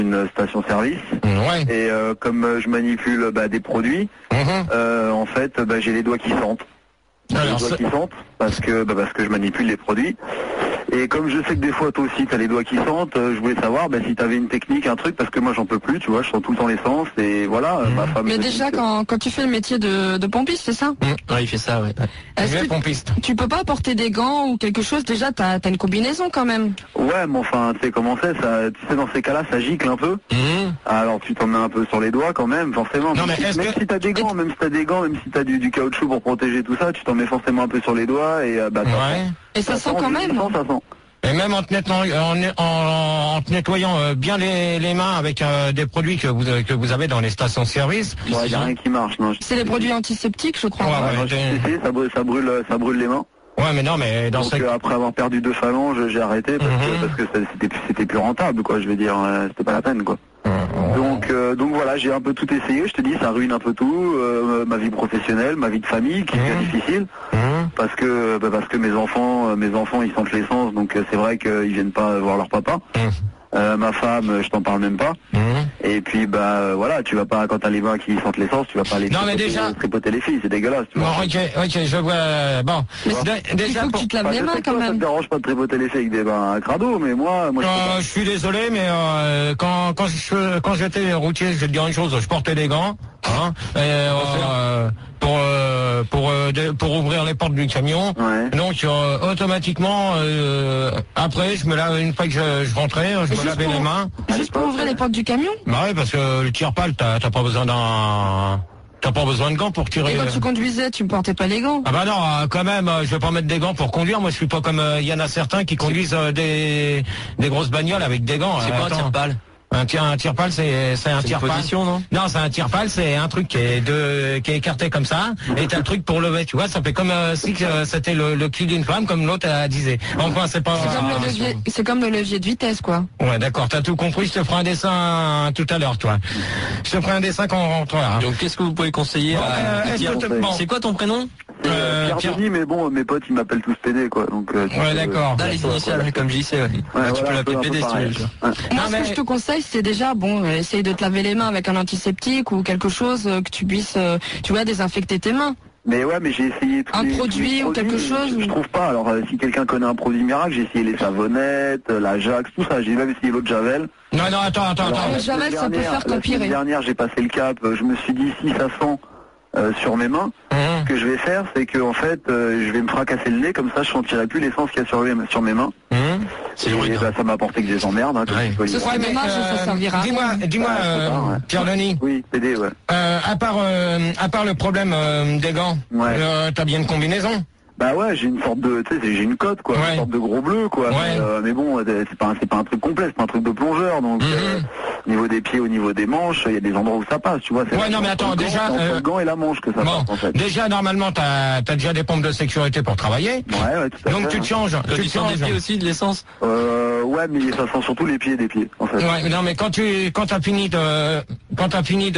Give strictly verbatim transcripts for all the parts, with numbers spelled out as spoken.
une station-service. Ouais. Et euh, comme euh, je manipule bah, des produits, Mmh. euh, en fait, bah, j'ai les doigts qui sentent. J'ai Alors, les doigts ça- qui sentent parce que bah, parce que je manipule les produits. Et comme je sais que des fois toi aussi t'as les doigts qui sentent, euh, je voulais savoir bah, si t'avais une technique, un truc, parce que moi j'en peux plus, tu vois, je sens tout le temps l'essence et voilà. euh, ma femme Mais me dit déjà, que- quand, quand tu fais le métier de, de pompiste, c'est ça? Mmh. Ouais, il fait ça, ouais. Est-ce Ouais, que pompiste. tu peux pas porter des gants ou quelque chose? Déjà, t'as as une combinaison quand même. Ouais, mais enfin, tu sais comment c'est, ça, tu sais, dans ces cas-là, ça gicle un peu. Mmh. Alors tu t'en mets un peu sur les doigts quand même, forcément. Non, mais même est-ce même que- si t'as des gants, même si t'as des gants, même si t'as du, du caoutchouc pour protéger tout ça, tu t'en mets forcément un peu sur les doigts et euh, bah ça Ouais. sent. Et ça, sent quand ça même. sent, ça sent. Et même en te, nettoyant, en, en- en te nettoyant euh, bien les, les mains avec euh, des produits que vous, que vous avez dans les stations-service. Ouais, y a rien qui marche, non. C'est les produits antiseptiques, je crois. Ouais, Ouais, moi, ouais, j'ai essayé, ça brûle, ça brûle, ça brûle les mains. Ouais, mais non, mais dans Donc ce... euh, après avoir perdu deux phalanges, j'ai arrêté parce Mhm. que parce que ça- c'était c'était plus rentable, quoi. Je veux dire, euh, c'était pas la peine, quoi. Donc euh, donc voilà, j'ai un peu tout essayé. Je te dis, ça ruine un peu tout, euh, ma vie professionnelle, ma vie de famille, qui est Mhm. difficile. Mmh. Parce que bah, parce que mes enfants euh, mes enfants ils sentent l'essence, donc euh, c'est vrai qu'ils viennent pas voir leur papa. Mmh. Euh, ma femme, euh, je t'en parle même pas. Mmh. Et puis bah euh, voilà, tu vas pas, quand t'as les mains qui sentent l'essence, tu vas pas les Non, mais tripoter, déjà- tripoter les filles, c'est dégueulasse, tu Bon, vois. ok, ok, je vois... Bon, Mais Dé- Il déjà... faut que pour- tu te laves Enfin, les je mains sais que quand toi, ça te même. dérange pas de tripoter les filles avec des bains à crado, mais moi, moi je peux Euh, pas. je suis désolé, mais euh, quand quand je quand j'étais routier, je vais te dire une chose, je portais des gants, hein, et, euh, pour euh, pour euh, de- pour ouvrir les portes du camion. Ouais. Donc euh, automatiquement, euh, après, je me lave une fois que je, je rentrais, je me Juste lavais pour- les mains. Juste pour ouvrir les portes du camion? Bah ouais, parce que le tire-pale, t'as t'as pas besoin d'un t'as pas besoin de gants pour tirer. Et quand tu conduisais, tu portais pas les gants? Ah bah non, euh, quand même, euh, je vais pas mettre des gants pour conduire. Moi, je suis pas comme il y en a certains qui conduisent euh, des des grosses bagnoles avec des gants. C'est Euh, quoi un attends. tire-balle? Un tir, un tire-pale, c'est c'est un C'est une tire-pale. position, non? Non, c'est un tire-pale, c'est un truc qui est de qui est écarté comme ça, et t'as le truc pour lever. Tu vois, ça fait comme euh, si euh, c'était le, le cul d'une femme, comme l'autre a disait. Enfin, c'est pas. C'est comme, le levier, c'est comme le levier de vitesse, quoi. Ouais, d'accord, t'as tout compris. Je te ferai un dessin tout à l'heure, toi. Je te ferai un dessin quand on rentrera. Donc, qu'est-ce que vous pouvez conseiller Bon, à euh, est-ce Pierre que t'as- bon. C'est quoi ton prénom? Euh, Pierre Pierre- Denis, mais bon, mes potes ils m'appellent tous P D, quoi. Donc, euh, tu Ouais, peux- d'accord. Ah, les initiales, comme J C, ouais. Ouais, Ouais, voilà, tu peux un l'appeler peu- un peu P D si tu pareil, veux. quoi. Ouais. Moi, Non, ce mais- que je te conseille, c'est déjà, bon, euh, essaye de te laver les mains avec un antiseptique ou quelque chose euh, que tu puisses, euh, tu vois, désinfecter tes mains. Mais ouais, mais j'ai essayé tous Un les, produit tous les ou quelque produits, chose, Je, je ou- trouve pas. Alors, euh, si quelqu'un connaît un produit miracle, j'ai essayé les savonnettes, euh, la Jax, tout ça. J'ai même essayé l'eau de Javel. Non, non, attends, attends, Alors, attends. le la Javel, semaine ça peut dernière- faire La semaine qu'empirer. dernière, j'ai passé le cap. euh, Je me suis dit, si ça sent euh, sur mes mains, Mmh. ce que je vais faire, c'est que en fait, euh, je vais me fracasser le nez, comme ça, je sentirai plus l'essence qu'il y a sur, mes- sur mes mains. Mmh. C'est Et rude. bah, ça m'a apporté que des emmerdes. Hein, comme Ouais. tu peux le Ce dire. sera dommage, ça servira à Dis-moi, rien. dis-moi, Ouais, c'est euh, ça, ouais. Pierre-Denis. Oui, P D, ouais. Euh, à part, euh, à part le problème euh, des gants, Ouais. euh, t'as bien une combinaison. Bah ouais, j'ai une sorte de, tu sais, j'ai une cote, quoi, Ouais. une sorte de gros bleu, quoi. Ouais. Mais, euh, mais bon, euh, c'est pas, un- c'est pas un truc complet, c'est pas un truc de plongeur, donc Mhm. euh, au niveau des pieds, au niveau des manches, il y a des endroits où ça passe, tu vois. c'est Ouais, non, mais entre attends, le gant- déjà, c'est entre euh, le gant et la manche que ça Bon, passe, en fait. déjà normalement t'as as déjà des pompes de sécurité pour travailler. Ouais, ouais, tout à Donc fait. tu te changes, Toi, tu tu te sens des changes. pieds aussi, de l'essence? Euh, ouais, mais ça sent surtout les pieds des pieds, en fait. Ouais, non mais quand tu quand t'as fini de quand t'as fini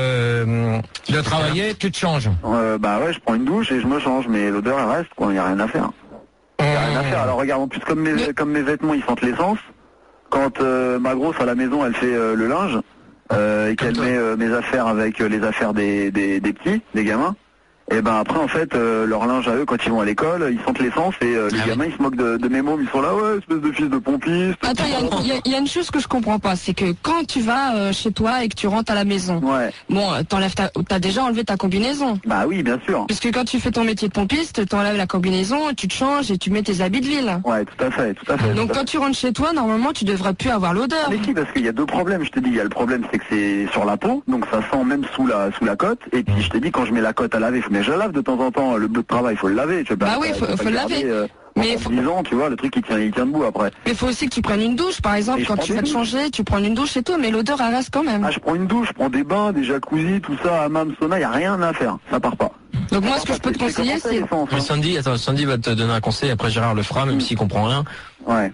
de de travailler, tu te changes. Euh, bah ouais, je prends une douche et je me change, mais l'odeur elle reste, quoi, il y a rien à faire. Il y a rien à faire. Alors regarde, en plus comme mes, comme mes vêtements ils sentent l'essence, quand euh, ma grosse à la maison elle fait euh, le linge euh, et qu'elle toi. met euh, mes affaires avec euh, les affaires des, des, des petits, des gamins, et ben après en fait euh, leur linge à eux quand ils vont à l'école, ils sentent l'essence et euh, les Ah oui. gamins ils se moquent de, de mes mômes, ils sont là ouais espèce de fils de pompiste. Attends, il y a une- il y, a- il y a une chose que je comprends pas, c'est que quand tu vas euh, chez toi et que tu rentres à la maison, Ouais, bon, euh, t'enlèves ta, t'as déjà enlevé ta combinaison. bah oui bien sûr. Puisque quand tu fais ton métier de pompiste, t'enlèves la combinaison, tu te changes et tu mets tes habits de ville. Ouais, tout à fait, tout à fait. Donc tout à quand tu rentres chez toi, normalement, tu devrais plus avoir l'odeur. Mais si, parce qu'il y a deux problèmes, je te dis. Il y a le problème, c'est que c'est sur la peau, donc ça sent même sous la sous la cote. Et puis je te dis, quand je mets la cote à laver, mais je la lave de temps en temps. Le bleu de travail, il faut le laver. Tu peux Bah pas- oui, tu faut- peux pas faut le garder, laver. euh, Mais en faut- dix ans, tu vois, le truc il tient, il tient debout après. Mais il faut aussi que tu prennes une douche, par exemple, Et je quand prends tu des vas te douches. changer, tu prends une douche chez toi, mais l'odeur, elle reste quand même. Ah, je prends une douche, je prends des bains, des jacuzzis, tout ça, hammam, sauna, y a rien à faire. Ça part pas. Donc moi, Ça ce que part je peux pas. te conseiller, comment c'est... l'essence, Mais hein. Sandy, attends, Sandy va te donner un conseil, après Gérard le fera, même s'il comprend rien. Ouais.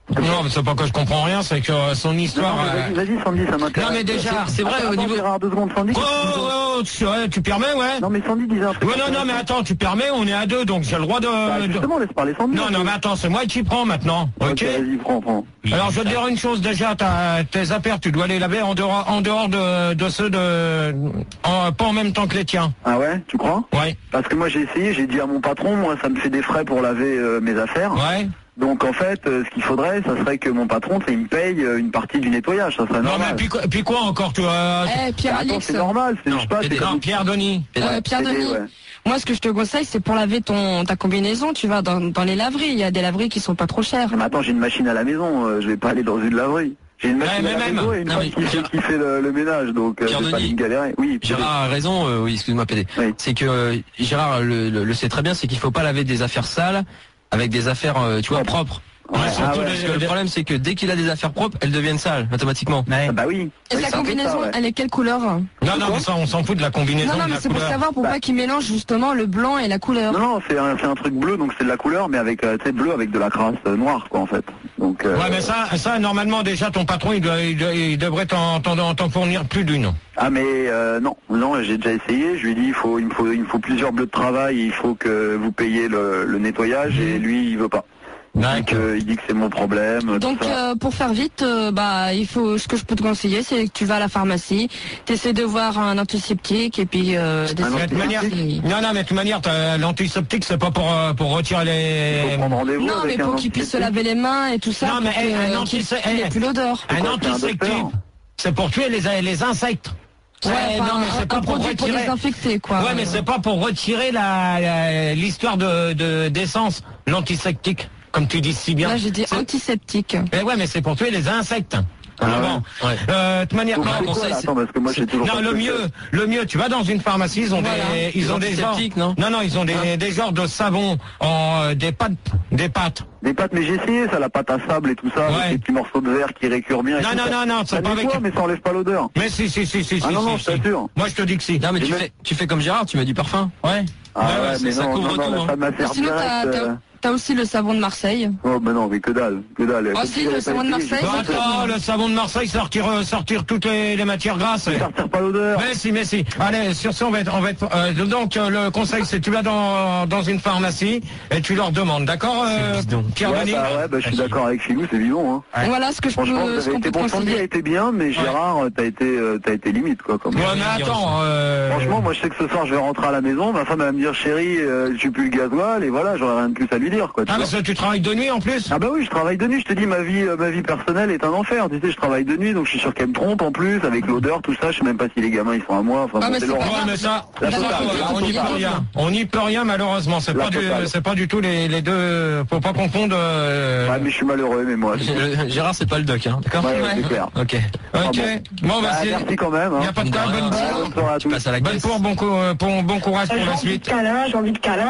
Non, mais c'est pas que je comprends rien, c'est que euh, son histoire... Non, non, vas-y, vas-y, Sandy, ça m'intéresse. Non, mais déjà, c'est vrai, Attends, au attends, niveau... Gérard, deux secondes, Sandy. Oh, oh, oh, tu, ouais, tu permets, ouais. Non, mais Sandy disait un truc. Ouais, non, non, mais attends, tu permets, on est à deux, donc j'ai le droit de... Bah, de- justement, laisse parler Sandy. Non, non, mais attends, c'est moi qui prends maintenant, ok, Ok, vas-y, prends, prends. Alors, je vais te dire une chose, déjà, t'as- tes affaires, tu dois les laver en dehors, en dehors de, de ceux de... en- pas en même temps que les tiens. Ah ouais, tu crois? Ouais. Parce que moi j'ai essayé, j'ai dit à mon patron, moi ça me fait des frais pour laver euh, mes affaires. Ouais. Donc en fait, euh, ce qu'il faudrait, ça serait que mon patron, il me paye euh, une partie du nettoyage, ça serait Non, normal. mais puis, quoi- puis quoi encore, tu vois Eh, Attends, Pierre-Alix, c'est normal, c'est Non, je sais pas, c'est c'est des- comme... Non, Pierre Denis. euh, Pierre c'est des- Denis, ouais. moi ce que je te conseille, c'est pour laver ton ta combinaison, tu vas dans, dans les laveries, il y a des laveries qui sont pas trop chères. Mais attends, j'ai une machine à la maison, euh, je vais pas aller dans une laverie. J'ai une machine mais à la même. maison et une Non, femme mais qui, fait, Pierre- qui fait le, le ménage, donc euh, Pierre je vais pas Denis. aller me galérer. Oui, Pierre Gérard a raison, euh, oui, excuse-moi P D. Oui. C'est que euh, Gérard le, le, le sait très bien, c'est qu'il faut pas laver des affaires sales avec des affaires, euh, tu vois, propres. Ouais, Ouais, ah surtout ouais. les- Parce que le problème, c'est que dès qu'il a des affaires propres, elles deviennent sales, automatiquement. Ah bah oui. Et Oui, ta c'est un peu combinaison, ça, ouais. elle est quelle couleur? Non, Non, non, mais ça, on s'en fout de la combinaison. non, de mais la c'est pour couleur. savoir pour Bah. pas qu'ils mélangent justement le blanc et la couleur. Non, non, c'est un, c'est un truc bleu, donc c'est de la couleur, mais avec, euh, tu sais, bleu avec de la crasse euh, noire, quoi, en fait. Donc, euh, Ouais, mais ça, ça, normalement, déjà, ton patron, il, doit- il, doit- il devrait t'en, t'en, t'en fournir plus d'une. Ah mais euh, non, non, j'ai déjà essayé. Je lui ai dit il faut, il me faut, il me faut plusieurs bleus de travail. Il faut que vous payiez le, le nettoyage et lui il veut pas. Il dit que, il dit que c'est mon problème. tout Donc ça. euh, pour faire vite, euh, bah il faut ce que je peux te conseiller, c'est que tu vas à la pharmacie, tu essaies de voir un antiseptique et puis euh, des- Un Mais de toute manière, Oui. non, non, mais de toute manière, t'as- l'antiseptique, c'est pas pour, euh, pour retirer Il faut les... prendre rendez-vous Non, mais avec un pour qu'ils puissent se antiseptique. laver les mains et tout ça, Non, mais, pour eh, que, un euh, anti- qu'il qu'il ait eh, plus l'odeur. Un quoi, c'est un antiseptique, docteur c'est pour tuer les, les insectes. Ouais, Ouais, enfin, non, mais un- c'est pas un pour produit pour retirer... désinfecter, quoi. Ouais, mais c'est pas pour retirer la, la- l'histoire de, de, d'essence, l'antiseptique, comme tu dis si bien. Là, j'ai dit C'est- antiseptique. Eh ouais, mais c'est pour tuer les insectes. Ah Ah ouais. bon. Ouais. Euh, de toute manière, Donc, non, c'est bon, quoi, c'est- là Attends, parce que moi j'ai toujours non, pas le ce que mieux, c'est. le mieux, tu vas dans une pharmacie, ils ont Voilà. des, ils Des ont des genres, antiseptiques, non non, non, ils ont des, des genres de savon en euh, des pâtes, des pâtes. Des pâtes, mais j'ai essayé ça, la pâte à sable et tout ça, Ouais. avec des petits morceaux de verre qui récurent bien. et Non, tout non, ça. non, non, c'est Ça pas nettoie, avec- mais ça enlève pas l'odeur. Mais si, si, si, si, Ah si, non, si, non, je si. t'assure. Moi, je te dis que si. Non, mais Et tu même- fais, tu fais comme Gérard, tu mets du parfum. Ouais. Ah Ouais, ouais, ouais, mais ça non, couvre non, non, tout, là, hein. ça m'affaire Sinon, t'as direct. t'as- euh, t'as aussi le savon de Marseille. Oh, mais non, mais que dalle, que dalle. Ah, Comme si, j'avais le pas savon de essayé, Marseille, j'ai Bon, pas attends, le savon de Marseille, ça retire, euh, sortir toutes les, les matières grasses. fait. Ça retire pas l'odeur. Mais si, mais si. Allez, sur ce, on va être, on va être, euh, donc, euh, le conseil, c'est tu vas dans, dans une pharmacie et tu leur demandes, d'accord, euh, C'est bidon. Pierre Ouais, Denis? bah, ouais, bah, je suis d'accord avec Philou, c'est vivant, hein. Ouais. Voilà ce que je Franchement, peux, vous ce avez qu'on peut été te bon, Sandy a conseiller. été bien, mais Gérard, t'as été, euh, t'as été limite, quoi, comme Ouais, mais attends, euh... Franchement, moi, je sais que ce soir, je vais rentrer à la maison, ma femme, elle va me dire, chérie, euh, je suis plus le gasoil, et voilà, j'aurai rien de plus à lui dire, quoi, tu Ah, vois. parce que tu travailles de nuit en plus? Ah bah oui, je travaille de nuit, je te dis, ma vie, euh, ma vie personnelle est un enfer, tu sais, je travaille de nuit, donc je suis sûr qu'elle me trompe, en plus, avec l'odeur, tout ça, je sais même pas si les gamins, ils sont à moi, enfin, Ah, bon, mais c'est c'est l'horreur. pas Ouais, mais ça, La ça, totale, voilà, la on n'y peut totale. rien. On n'y peut rien, malheureusement. C'est La pas du, totale. c'est pas du tout les, les deux, faut pas confondre, euh... Ouais, mais je suis malheureux, mais moi, c'est- Euh, Gérard, c'est pas le doc, hein. D'accord? ouais, Ouais. c'est clair. Ok. Ok. bon. Bon, bah, Bah, c'est, merci quand même, y hein. a pas de quoi, De bonne rien. pour, Bonne soirée à Tu tous. passes à la bonne caisse. pour, bon, co- euh, bon, bon courage pour la suite. câlin, j'ai envie de câlin.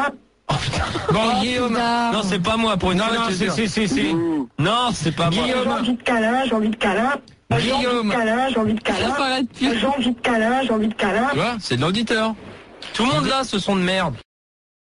Bon, Oh, Guillaume. bizarre. Non, c'est pas moi, pour une Non, fois, non, je te si, jure. si, si, si. Ouh. Non, c'est pas moi. Guillaume. J'ai envie de câlin, j'ai envie de câlin. J'ai envie Guillaume. de câlin, j'ai envie de Ça câlin. s'arrête plus. J'ai envie de câlin, j'ai envie de câlin. Tu vois, c'est de l'auditeur. Tout le monde là, ce son de merde.